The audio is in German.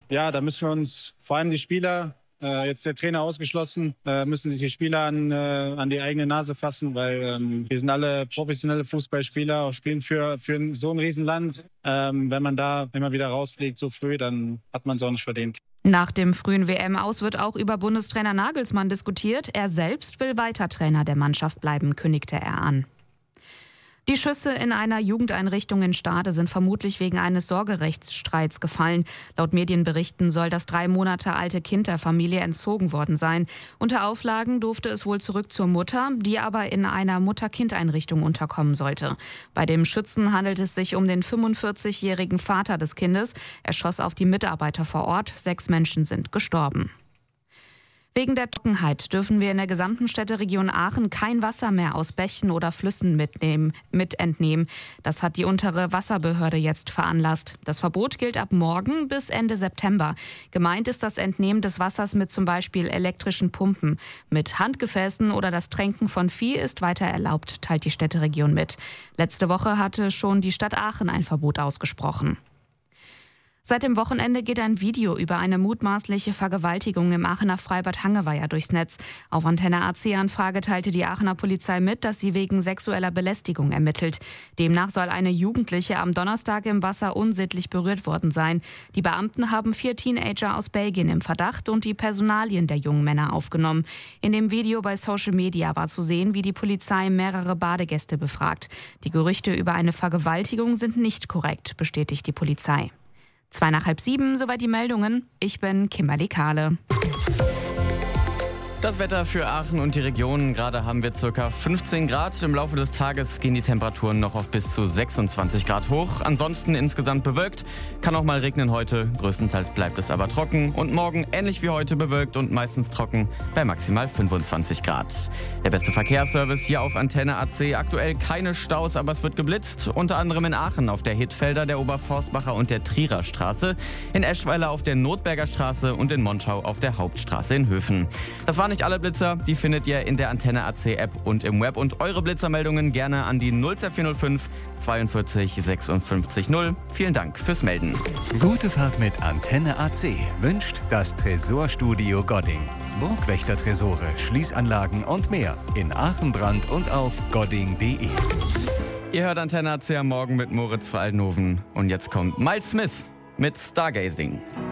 Ja, da müssen wir uns, vor allem die Spieler, jetzt der Trainer ausgeschlossen, müssen sich die Spieler an die eigene Nase fassen, weil wir sind alle professionelle Fußballspieler, auch spielen für so ein Riesenland. Wenn man da immer wieder rausfliegt so früh, dann hat man es auch nicht verdient. Nach dem frühen WM-Aus wird auch über Bundestrainer Nagelsmann diskutiert. Er selbst will weiter Trainer der Mannschaft bleiben, kündigte er an. Die Schüsse in einer Jugendeinrichtung in Stade sind vermutlich wegen eines Sorgerechtsstreits gefallen. Laut Medienberichten soll das 3 Monate alte Kind der Familie entzogen worden sein. Unter Auflagen durfte es wohl zurück zur Mutter, die aber in einer Mutter-Kind-Einrichtung unterkommen sollte. Bei dem Schützen handelt es sich um den 45-jährigen Vater des Kindes. Er schoss auf die Mitarbeiter vor Ort. 6 Menschen sind gestorben. Wegen der Trockenheit dürfen wir in der gesamten Städteregion Aachen kein Wasser mehr aus Bächen oder Flüssen entnehmen. Das hat die untere Wasserbehörde jetzt veranlasst. Das Verbot gilt ab morgen bis Ende September. Gemeint ist das Entnehmen des Wassers mit zum Beispiel elektrischen Pumpen. Mit Handgefäßen oder das Tränken von Vieh ist weiter erlaubt, teilt die Städteregion mit. Letzte Woche hatte schon die Stadt Aachen ein Verbot ausgesprochen. Seit dem Wochenende geht ein Video über eine mutmaßliche Vergewaltigung im Aachener Freibad Hangeweiher durchs Netz. Auf Antenne AC-Anfrage teilte die Aachener Polizei mit, dass sie wegen sexueller Belästigung ermittelt. Demnach soll eine Jugendliche am Donnerstag im Wasser unsittlich berührt worden sein. Die Beamten haben 4 Teenager aus Belgien im Verdacht und die Personalien der jungen Männer aufgenommen. In dem Video bei Social Media war zu sehen, wie die Polizei mehrere Badegäste befragt. Die Gerüchte über eine Vergewaltigung sind nicht korrekt, bestätigt die Polizei. 6:55, soweit die Meldungen. Ich bin Kimberly Kahle. Das Wetter für Aachen und die Region. Gerade haben wir ca. 15 Grad. Im Laufe des Tages gehen die Temperaturen noch auf bis zu 26 Grad hoch. Ansonsten insgesamt bewölkt. Kann auch mal regnen heute. Größtenteils bleibt es aber trocken. Und morgen ähnlich wie heute bewölkt und meistens trocken bei maximal 25 Grad. Der beste Verkehrsservice hier auf Antenne AC. Aktuell keine Staus, aber es wird geblitzt. Unter anderem in Aachen auf der Hittfelder, der Oberforstbacher und der Trierer Straße. In Eschweiler auf der Notberger Straße und in Monschau auf der Hauptstraße in Höfen. Das waren nicht alle Blitzer, die findet ihr in der Antenne AC App und im Web. Und eure Blitzermeldungen gerne an die 02405 42 56 0. Vielen Dank fürs Melden. Gute Fahrt mit Antenne AC wünscht das Tresorstudio Godding. Burgwächter-Tresore, Schließanlagen und mehr in Aachen-Brand und auf godding.de. Ihr hört Antenne AC am Morgen mit Moritz Veraldenhoven. Und jetzt kommt Miles Smith mit Stargazing.